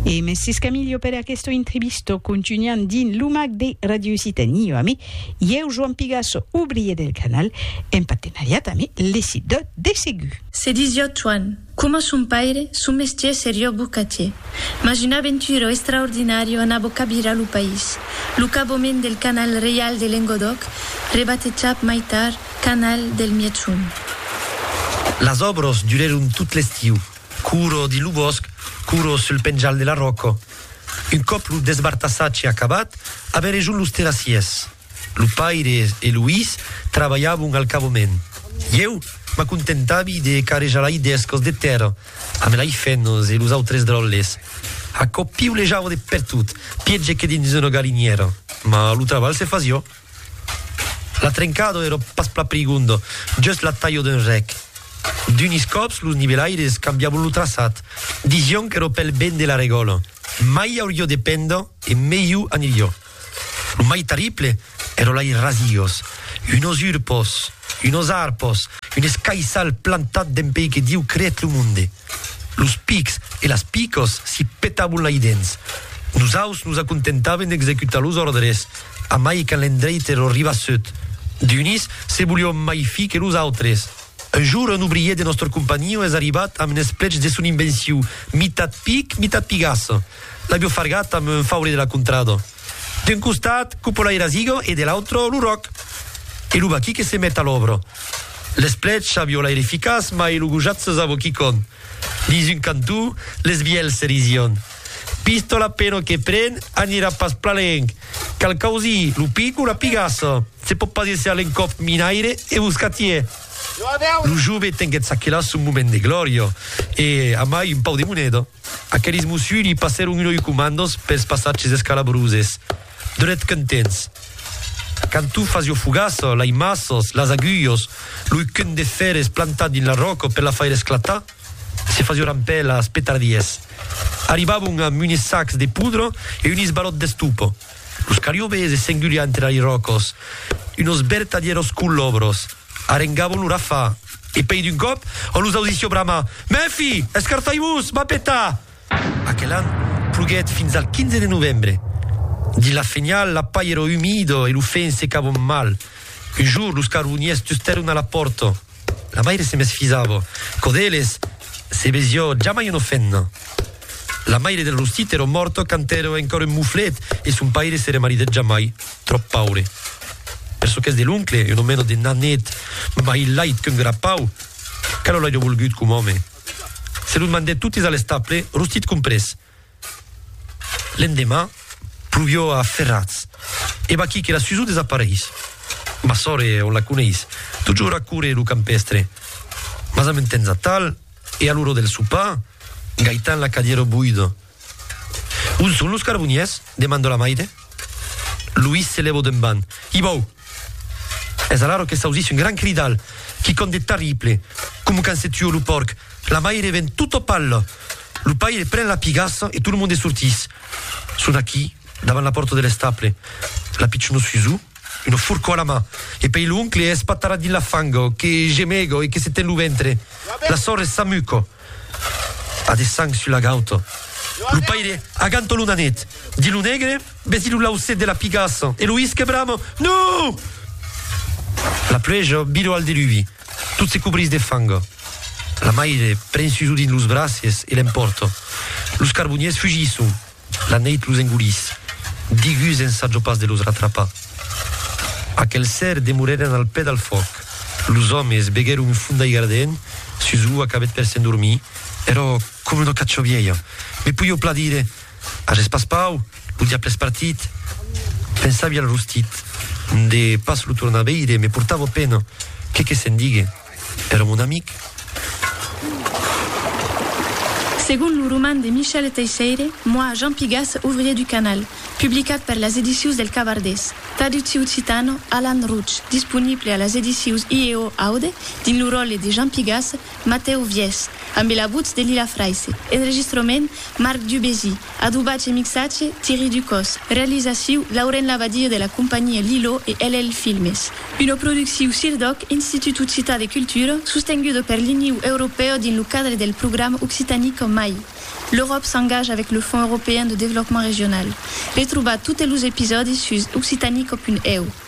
E Messi Scamilio per questo intervisto continuiamo din l'UMAC de Radio Occitanie ami io Joan Pigasso ouvrier del canal en partenariat ami les sites de Ségu. C'est 18 ans. Come son père, son métier serio bucatier. Mas une aventure extraordinario en abocabira lu país. Lu cabomen del canal real de Languedoc, rebatejat maitar canal del Mietsun. Las obras duraron tout l'estiu. Curo di lu bosc, curo sul penjal de la Rocco. Un cop lu desbartassatge acabat, ave rejun los terracies. Lu paire e Luis travaiavan al cabomen. Eu m'acontentavi de carejalai descos de terra, amb lai fennos e los autres drolles. A cop piulejavo de per tut, piegge che dins una galiniera, ma lu traval se fasio. La trencado ero pas pla prigundo, just la taglio d'un rec. D'unis cops los nivelaires cambiavano lo traçat. Dision che ero pel ben de la regolo. Mai aurio dependo e meiu anilio. Lo mai terrible ero lai rasios, unos urpos, unos arpos, un escaisal plantat d'empei che Diu creet lo munde. Los pics e las picos si petavano lai dents. Nosaus nos acontentaven d'executar los ordres, a mai calendreit ero riva sut. D'unis se volio mai fi che los autres. Un jour, un ouvrier de nostre compagnie és arribat amb un esplec de son invenció, mitat pic, mitat pigasso. L'abbiamo fargat amb un faure de la contrado. D'un costat, cupola i rasigo, e de l'altro, l'uroc. E l'ubaqui che se met a l'obro. L'esplec avio l'aire eficaç, ma il ugujat se zavo chicon. Dins un cantù, les biels se rision. Pistola peno che pren, anirà pas plalenc. Cal causi, lu pico, la pigasso. Se pot pas esse all'encop minaire e buscatier. Lo giove tenget s'acchelas un moment de gloria e a mai un pau de monedo. Aquelis musuli passeron uno i comandos pels passatges escalabruses. Doret contents. Quand tu fasio fugasso, lai massos, las aguillos, lui cun de feres plantat in la rocco per la faire esclatar, se fasio rampè las petardies. Arribavon amb unis sacs de pudro e unis barot de stupo. Los cariovese s'engulian entre ai roccos, unos vertadieros cullobros. Arengavano l'urafà e pei d'un cop on los audició brama Mefi, escartai-vos, va petar! Aquel an pluguet fins al 15 de novembre. Di la fenial la paia ero umido e l'ufen secavon mal. Un jour los carboniers tusteron a la porto. La maire se mesfisavo. Codeles se vesio giamai un fenno. La maire del rustit ero morto cantero ancora un muflet e son paire se remaridet giamai. Trop paure. Perso che è dell'uncle, e non meno di nannet, ma il light che grappau, che lo l'ho volgut come uomo. Se lui mandè tutti alle staple, rustit compres. L'endemà, pluvio a Ferraz, e va chi che la suisu desapareis. Ma sore on la cuneis, toujours a cure lu campestre. Ma sa mentenza tal, e a l'uro del supà, Gaitan la cadiero buido. Un son los carbonies? Demandò la maide. Luis se levò d'un ban. Ibou! Es alaro che s'ausisse un gran cridal, chi conde terrible, come quand se tuò lu porc. La maire ven tutto pallo. Lu paire pren la pigassa e tutto il mondo sortis. Sono qui, davanti la porta delle staple. La picciono su, uno furco alla mano. E poi l'uncle è spattara di la fango, che gemego e che se te lu ventre. La sorre s'amuco. Ha de sang sulla gauto. Lu paire aganto l'una net. Di lu negre, besi lu lausset della pigassa. E Luis che bramo, no! La pluie biro al deluvi, tout se cubris de fango. La maire pren su din los braces e l'emporto. Los carboniers fugissu, la neit los engulis. Digus en saggio pas de los rattrapa. Aquel ser demureren al pè del foc. Los homes begueron un funda i garden, susu acabet per s'endormir. Ero come una cacciovieia. Me puio pla dire, a respas pau, lu diaples partit. Pensavi al rustit. De pas lo torna a veire, me portavo pena. Che se'n dighe? Era mon amic. Según le roman de Michel Teixeira, moi, Jean Pigas, ouvrier du canal, publicat per las edicions del Cavardès. Traducció occitano, Alan Ruch, disponible a las edicions IEO Aude, din lo rol de Jean Pigas, Mateo Vies, amb la voz de Lila Fraisse. Enregistrament, Marc Dubézy. Adubatge e mixatge, Thierry Ducos. Realització, Lauren Lavadio de la compagnie Lilo e LL Filmes. Una producció CIRDOC, Institut Occità de Cultura, sostenguda per l'Unió Europea din lo cadre del programa Occitanie com mai. l'Europe s'engage avec le Fonds européen de développement régional. Retrouvez tous les épisodes sur occitanie.eu.